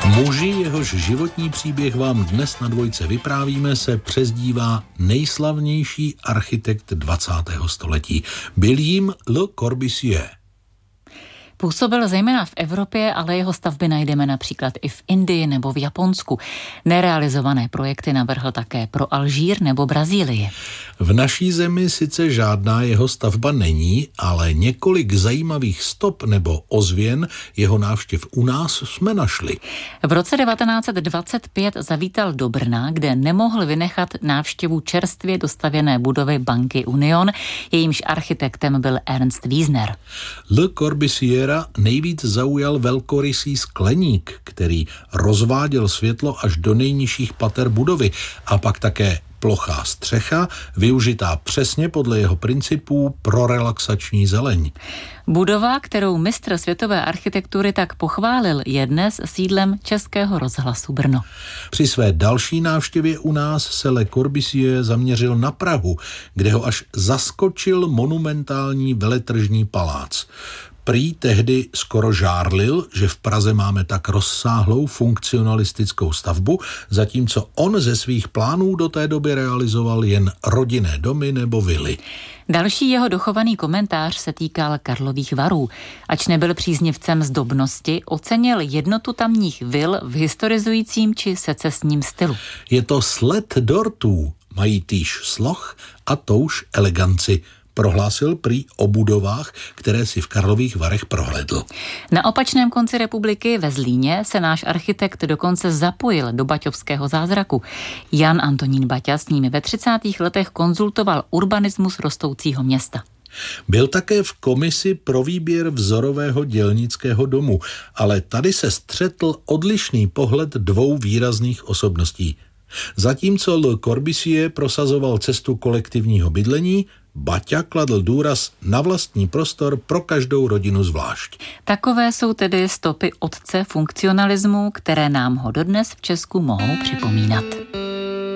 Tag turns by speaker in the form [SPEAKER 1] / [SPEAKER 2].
[SPEAKER 1] Muži, jehož životní příběh vám dnes na Dvojce vyprávíme, se přezdívá nejslavnější architekt 20. století. Byl jím Le Corbusier.
[SPEAKER 2] Působil zejména v Evropě, ale jeho stavby najdeme například i v Indii nebo v Japonsku. Nerealizované projekty navrhl také pro Alžír nebo Brazílii.
[SPEAKER 1] V naší zemi sice žádná jeho stavba není, ale několik zajímavých stop nebo ozvěn jeho návštěv u nás jsme našli.
[SPEAKER 2] V roce 1925 zavítal do Brna, kde nemohl vynechat návštěvu čerstvě dostavěné budovy banky Union, jejímž architektem byl Ernst Wiesner.
[SPEAKER 1] Le Corbusier nejvíc zaujal velkorysý skleník, který rozváděl světlo až do nejnižších pater budovy, a pak také plochá střecha, využitá přesně podle jeho principů pro relaxační zeleň.
[SPEAKER 2] Budova, kterou mistr světové architektury tak pochválil, je dnes sídlem Českého rozhlasu Brno.
[SPEAKER 1] Při své další návštěvě u nás se Le Corbusier zaměřil na Prahu, kde ho až zaskočil monumentální veletržní palác. Prý tehdy skoro žárlil, že v Praze máme tak rozsáhlou funkcionalistickou stavbu, zatímco on ze svých plánů do té doby realizoval jen rodinné domy nebo vily.
[SPEAKER 2] Další jeho dochovaný komentář se týkal Karlových Varů. Ač nebyl příznivcem zdobnosti, ocenil jednotu tamních vil v historizujícím či secesním stylu.
[SPEAKER 1] Je to sled dortů, mají týž sloh a touž eleganci, prohlásil prý o budovách, které si v Karlových Varech prohlédl.
[SPEAKER 2] Na opačném konci republiky ve Zlíně se náš architekt dokonce zapojil do baťovského zázraku. Jan Antonín Baťa s nimi ve 30. letech konzultoval urbanismus rostoucího města.
[SPEAKER 1] Byl také v komisi pro výběr vzorového dělnického domu, ale tady se střetl odlišný pohled dvou výrazných osobností. Zatímco Le Corbusier prosazoval cestu kolektivního bydlení, Baťa kladl důraz na vlastní prostor pro každou rodinu zvlášť.
[SPEAKER 2] Takové jsou tedy stopy otce funkcionalismu, které nám ho dodnes v Česku mohou připomínat.